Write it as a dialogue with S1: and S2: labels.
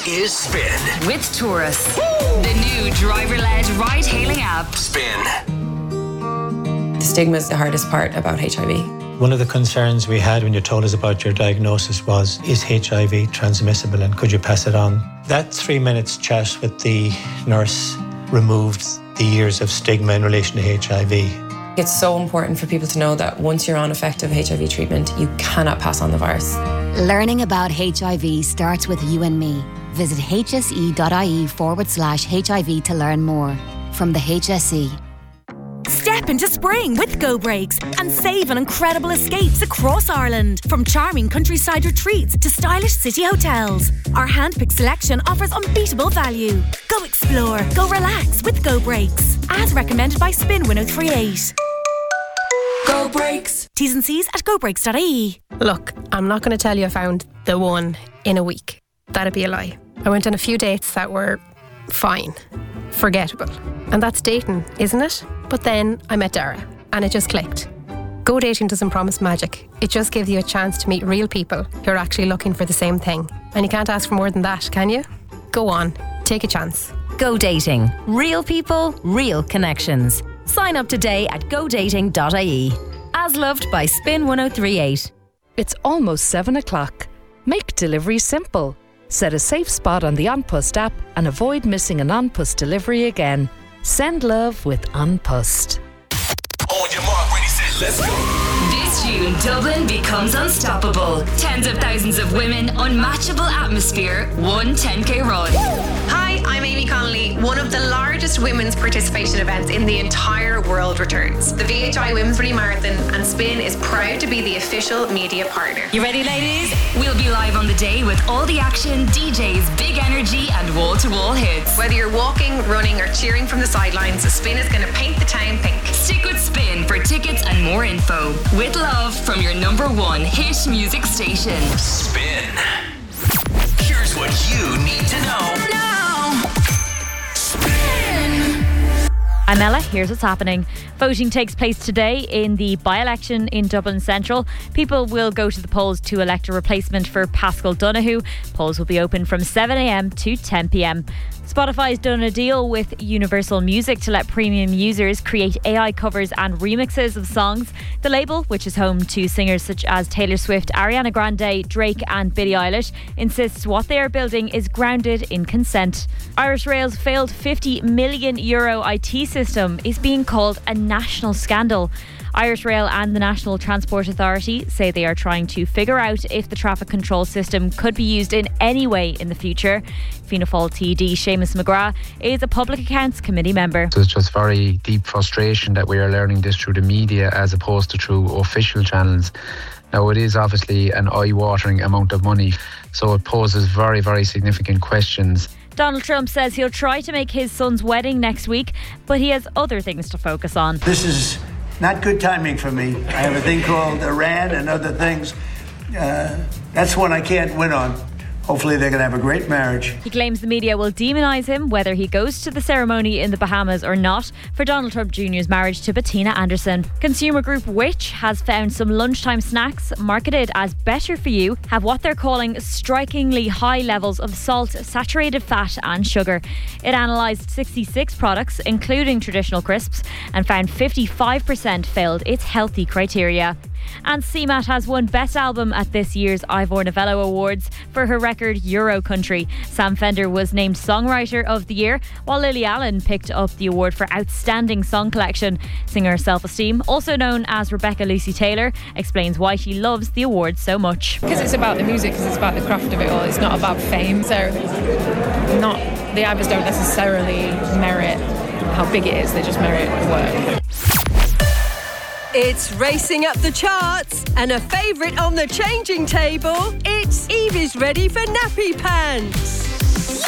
S1: is Spin.
S2: With Taurus, the new driver-led ride-hailing app.
S1: Spin.
S3: The stigma is the hardest part about HIV.
S4: One of the concerns we had when you told us about your diagnosis was, is HIV transmissible and could you pass it on? That 3 minutes chat with the nurse removed the years of stigma in relation to HIV.
S3: It's so important for people to know that once you're on effective HIV treatment, you cannot pass on the virus.
S5: Learning about HIV starts with you and me. Visit hse.ie/HIV to learn more. From the HSE.
S6: Step into spring with Go Breaks and save on incredible escapes across Ireland. From charming countryside retreats to stylish city hotels. Our handpicked selection offers unbeatable value. Go explore, go relax with Go Breaks. As recommended by Spin 1038. Go Breaks. T's and C's at gobreaks.ie.
S7: Look, I'm not going to tell you I found the one in a week. That'd be a lie. I went on a few dates that were fine, forgettable. And that's dating, isn't it? But then I met Dara and it just clicked. Go dating doesn't promise magic. It just gives you a chance to meet real people who are actually looking for the same thing. And you can't ask for more than that, can you? Go on, take a chance.
S2: Go Dating. Real people, real connections. Sign up today at godating.ie. As loved by Spin 1038.
S8: It's almost 7 o'clock. Make delivery simple. Set a safe spot on the An Post app and avoid missing an An Post delivery again. Send love with An Post.
S1: On your mark, ready, set, let's go.
S2: This June, Dublin becomes unstoppable. Tens of thousands of women, unmatchable atmosphere, one 10k run.
S9: Hi, I'm Amy Connolly. One of the largest women's participation events in the entire world returns. The VHI Women's Running Marathon, and Spin is proud to be the official media partner.
S2: You ready, ladies? We'll be live on the day with all the action, DJs, big energy and wall-to-wall hits.
S9: Whether you're walking, running or cheering from the sidelines, Spin is going to paint the town pink.
S2: Stick with Spin for tickets and more info. With love from your number one hit music station.
S1: Spin. Here's what you need to know.
S10: I'm Ella, here's what's happening. Voting takes place today in the by-election in Dublin Central. People will go to the polls to elect a replacement for Pascal Donoghue. Polls will be open from 7am to 10pm. Spotify's done a deal with Universal Music to let premium users create AI covers and remixes of songs. The label, which is home to singers such as Taylor Swift, Ariana Grande, Drake and Billie Eilish, insists what they are building is grounded in consent. Irish Rail's failed €50 million IT system is being called a national scandal. Irish Rail and the National Transport Authority say they are trying to figure out if the traffic control system could be used in any way in the future. Fianna Fáil TD Seamus McGrath is a Public Accounts Committee member.
S11: There's just very deep frustration that we are learning this through the media as opposed to through official channels. Now, it is obviously an eye-watering amount of money, so it poses very, very significant questions.
S10: Donald Trump says he'll try to make his son's wedding next week, but he has other things to focus on.
S12: This is not good timing for me. I have a thing called Iran and other things. That's one I can't win on. Hopefully they're going to have a great marriage.
S10: He claims the media will demonise him whether he goes to the ceremony in the Bahamas or not for Donald Trump Jr.'s marriage to Bettina Anderson. Consumer group Which has found some lunchtime snacks marketed as better for you have what they're calling strikingly high levels of salt, saturated fat and sugar. It analysed 66 products, including traditional crisps, and found 55% failed its healthy criteria. And CMAT has won Best Album at this year's Ivor Novello Awards for her record Euro Country. Sam Fender was named Songwriter of the Year, while Lily Allen picked up the award for Outstanding Song Collection. Singer Self Esteem, also known as Rebecca Lucy Taylor, explains why she loves the award so much.
S13: Because it's about the music, because it's about the craft of it all. It's not about fame, so not the Ivors don't necessarily merit how big it is, they just merit the work.
S14: It's racing up the charts and a favourite on the changing table. It's Evie's ready for nappy pants.